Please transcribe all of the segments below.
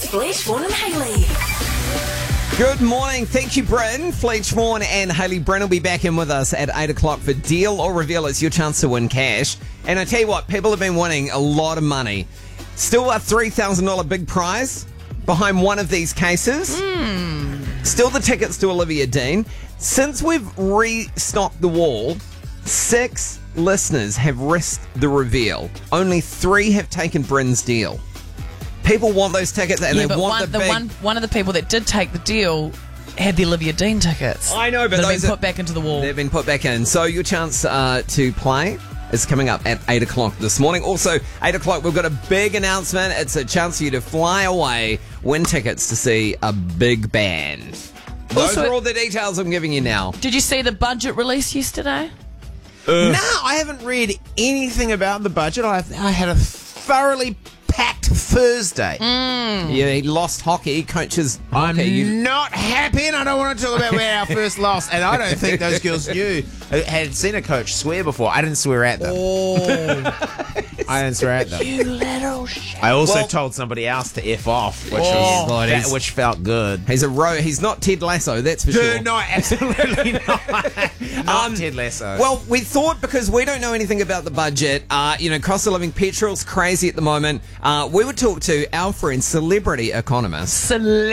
It's Flesh, Vaughan and Hayley. Good morning. Thank you, Bryn. Fleetch Vaughan and Hayley. Bryn will be back in with us at 8 o'clock for Deal or Reveal. It's your chance to win cash. And I tell you what, people have been winning a lot of money. Still a $3,000 big prize behind one of these cases. Still the tickets to Olivia Dean. Since we've restocked the wall, 6 listeners have risked the reveal. Only 3 have taken Bryn's deal. People want those tickets and they want one of the people that did take the deal had the Olivia Dean tickets. I know, but they've those been put back into the wall. They've been put back in. So your chance to play is coming up at 8 o'clock this morning. Also, 8 o'clock, we've got a big announcement. It's a chance for you to fly away, win tickets to see a big band. Those are all the details I'm giving you now. Did you see the budget release yesterday? No, I haven't read anything about the budget. I had a thoroughly packed Thursday. Yeah, he lost hockey. He coaches I'm hockey. not happy, and I don't want to talk about where our first loss. And I don't think those girls had seen a coach swear before. I didn't swear at them. I didn't swear at them. You little shit. I also told somebody else to F off, which felt good. He's not Ted Lasso, that's for sure. No, absolutely not. Not Ted Lasso. Well, we thought because we don't know anything about the budget, cost of living, petrol's crazy at the moment, we would talk to our friend, celebrity economist.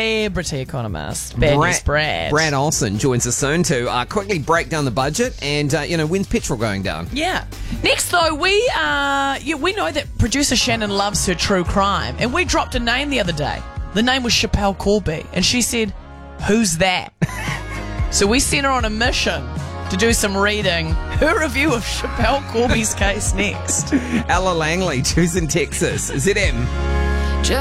Bad news Brad. Brad Olsen joins us soon to quickly break down the budget and, when's petrol going down? Yeah. Next, though, we know that producer Shannon loves her true crime, and we dropped a name the other day. The name was Chappelle Corby, and she said, "Who's that?" So we sent her on a mission to do some reading. Her review of Chappelle Corby's case next. Ella Langley, who's in Texas. Is it him?